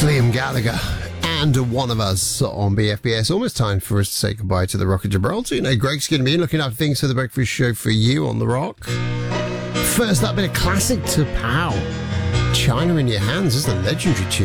Liam Gallagher and One of Us on BFBS. Almost time for us to say goodbye to the Rock of Gibraltar. You know, Greg's going to be looking after things for the breakfast show for you on the Rock. First up, bit of classic to Pow. China in Your Hands is the legendary tune.